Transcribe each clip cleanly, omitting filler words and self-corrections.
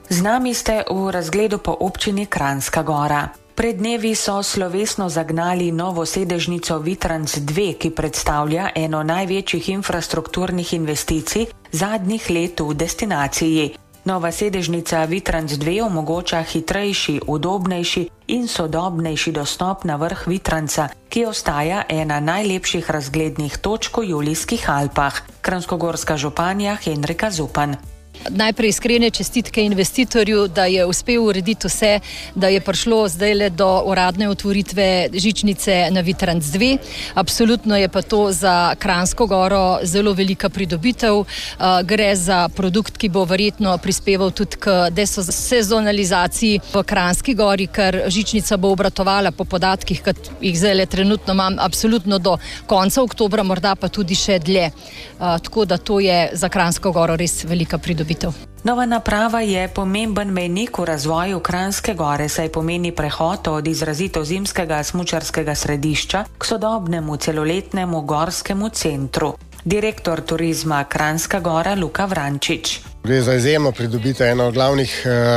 Z nami ste v razgledu po občini Kranjska Gora. Pred dnevi so slovesno zagnali novo sedežnico Vitranc 2, ki predstavlja eno največjih infrastrukturnih investicij zadnjih let v destinaciji. Nova sedežnica Vitranc 2 omogoča hitrejši, udobnejši in sodobnejši dostop na vrh Vitranca, ki ostaja ena najlepših razglednih točk v Julijskih Alpah. Kranjskogorska županja Henrika Zupan. Najprej iskrene čestitke investitorju, da je uspel urediti vse, da je prišlo zdajle do uradne otvoritve žičnice na Vitranc 2. Absolutno je pa to za Kranjsko Goro zelo velika pridobitev. Gre za produkt, ki bo verjetno prispeval tudi k desezonalizaciji v Kranjski Gori, ker žičnica bo obratovala po podatkih, ki jih zdajle trenutno imam, absolutno do konca oktobra, morda pa tudi še dlje. Tako da to je za Kranjsko Goro res velika pridobitev. Nova naprava je pomemben mejnik v razvoju Kranjske Gore, saj pomeni prehod od izrazito zimskega smučarskega središča k sodobnemu celoletnemu gorskemu centru. Direktor turizma Kranjska Gora Luka Vrančič. Gre za izjemno pridobitev, ena od glavnih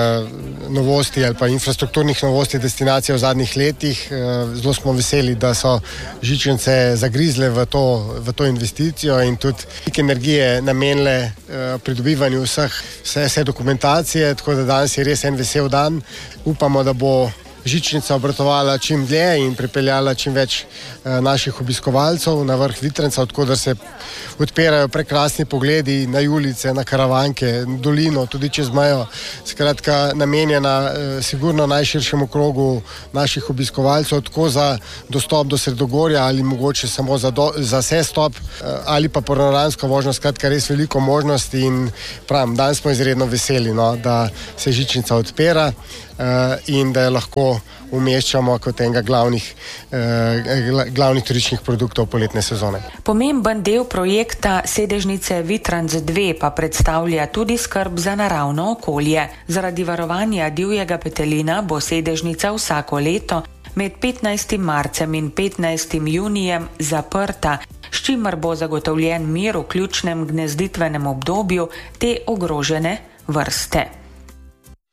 novosti ali pa infrastrukturnih novosti destinacije v zadnjih letih. Zelo smo veseli, da so žičnice zagrizle v to investicijo in tudi energije namenile pridobivanju vse dokumentacije, tako da danes je res en vesel dan. Upamo, da bo žičnica obratovala čim dlje in pripeljala čim več naših obiskovalcev na vrh Vitranca, odkudar se odpirajo prekrasni pogledi na Julice, na Karavanke, dolino, tudi čez mejo. Skratka, namenjena sigurno najširšemu krogu naših obiskovalcev, tako za dostop do Sredogorja ali mogoče samo za sestop ali pa panoramsko vožnjo. Skratka, res veliko možnosti in pravim, danes smo izredno veseli, da se žičnica odpira in da jo lahko umeščamo kot enega glavnih turističnih produktov poletne sezone. Pomemben del projekta sedežnice Vitranc 2 pa predstavlja tudi skrb za naravno okolje. Zaradi varovanja divjega petelina bo sedežnica vsako leto med 15. marcem in 15. junijem zaprta, s čimer bo zagotovljen mir v ključnem gnezditvenem obdobju te ogrožene vrste.